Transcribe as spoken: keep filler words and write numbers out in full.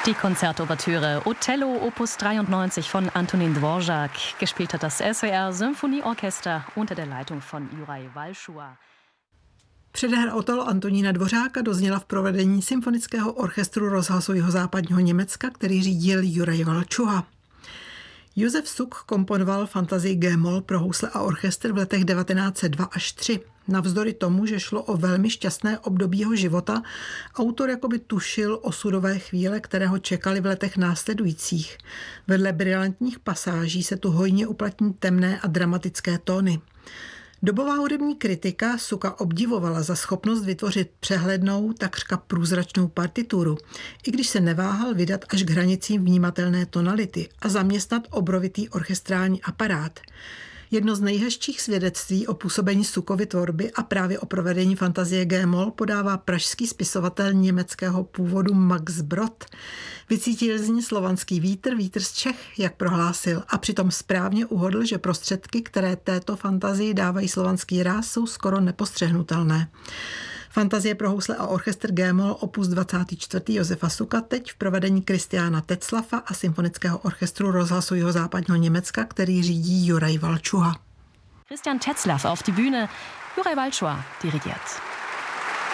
Die Konzertouvertüre Otello Opus dreiundneunzig von Antonín Dvořák. Gespielt hat das S W R Symphonieorchester unter der Leitung von Juraj Valšua. Předehra Otello Antonína Dvořáka dozněla v provedení Symfonického orchestru rozhlasu Jihozápadního Německa, který řídil Juraj Valšua. Josef Suk komponoval fantazii G-moll pro housle a orchestr v letech devatenáct set dva až tři. Navzdory tomu, že šlo o velmi šťastné období jeho života, autor jakoby tušil osudové chvíle, které ho čekaly v letech následujících. Vedle brilantních pasáží se tu hojně uplatní temné a dramatické tóny. Dobová hudební kritika Suka obdivovala za schopnost vytvořit přehlednou, takřka průzračnou partituru, i když se neváhal vydat až k hranicím vnímatelné tonality a zaměstnat obrovitý orchestrální aparát. Jedno z nejhezčích svědectví o působení Sukovy tvorby a právě o provedení fantazie G-moll podává pražský spisovatel německého původu Max Brod. Vycítil z ní slovanský vítr, vítr z Čech, jak prohlásil, a přitom správně uhodl, že prostředky, které této fantazii dávají slovanský ráz, jsou skoro nepostřehnutelné. Fantazie pro housle a orchestr G-moll opus dvacátý čtvrtý Josefa Suka teď v provedení Kristiána Tetzlaffa a Symfonického orchestru rozhlasu Jihozápadního Německa, který řídí Juraj Valšua. Christian Tetzlaff auf die Bühne, Juraj Valšua dirigiert.